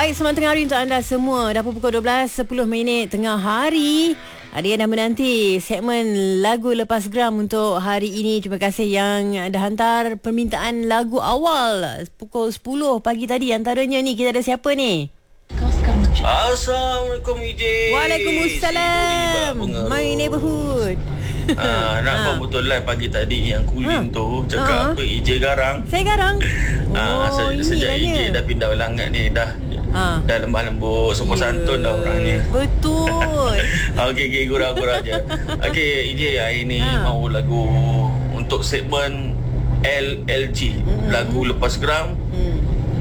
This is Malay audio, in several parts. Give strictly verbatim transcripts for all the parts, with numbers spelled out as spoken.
Baik, selamat tengah hari untuk anda semua. Dah pukul dua belas sepuluh minit tengah hari. Ada yang dah menanti segmen lagu lepas geram untuk hari ini. Terima kasih yang dah hantar permintaan lagu awal pukul sepuluh pagi tadi. Antaranya ni, kita ada siapa ni? Assalamualaikum I J. Waalaikumsalam. My neighborhood. Ah, nampak ha. betul lah pagi tadi yang Kulin ha. tu cakap ha. apa I J garang. Saya garang. Ah, oh, se- sejak I J dah pindah ulangan ni dah ha. dah lembah lembut, sopan yeah. santun dah orang ni. Betul. Okey, okey, gurau-gurau je. Okey, I J hari ni ha. mau lagu untuk segmen L L G, mm-hmm. lagu lepas geram. Mm.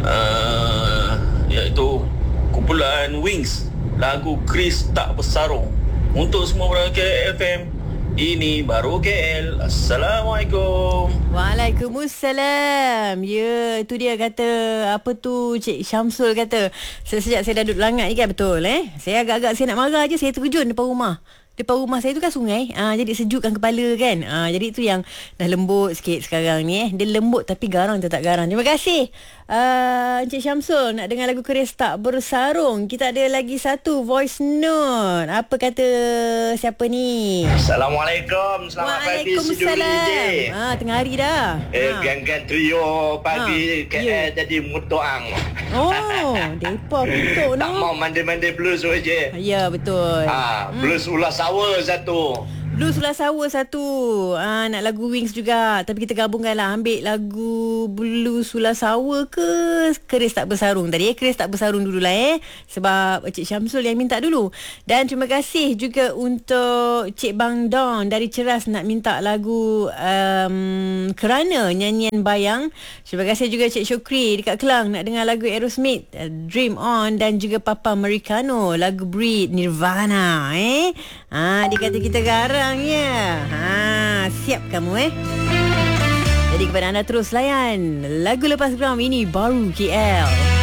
Uh, iaitu kumpulan Wings, lagu Chris Tak Bersarung. Untuk semua orang K F M, ini baru K L. Assalamualaikum. Waalaikumsalam. Ya, tu dia kata, apa tu Cik Syamsul kata, sejak saya dah duduk langat ni kan, betul eh. Saya agak-agak saya nak marah je, saya terjun depan rumah. Depan rumah saya tu kan sungai, ah, jadi sejukkan kepala kan. Ah, jadi tu yang dah lembut sikit sekarang ni eh. Dia lembut tapi garang tetap garang. Terima kasih uh, Encik Syamsul nak dengar lagu Chris Tak Bersarung. Kita ada lagi satu voice note. Apa kata siapa ni? Assalamualaikum. Selamat pagi Siduri J. Ah, tengah hari dah. Eh, ha. gang-gang trio pagi ha. K L yeah. jadi mutuang. Oh, depa mutuk no. Tak mau mandi-mandi blues je. Ya, betul. Ah, hmm. blues ulas sawa satu. Blues ulas sawa satu. Ah, nak lagu Wings juga. Tapi kita gabungkan lah. Ambil lagu Blues ulas sawa ke Chris Tak Bersarung tadi eh. Chris Tak Bersarung dulu lah eh. Sebab Cik Syamsul yang minta dulu. Dan terima kasih juga untuk Cik Bang Don dari Ceras nak minta lagu um, Kerana nyanyian Bayang. Terima kasih juga Cik Syukri dekat Kelang nak dengar lagu Aerosmith Dream On. Dan juga Papa Americano lagu Breed Nirvana eh. Ah, dia kata kita garang ya. Ha, siap kamu eh. Jadi kepada anda terus layan lagu lepas geram ini baru K L.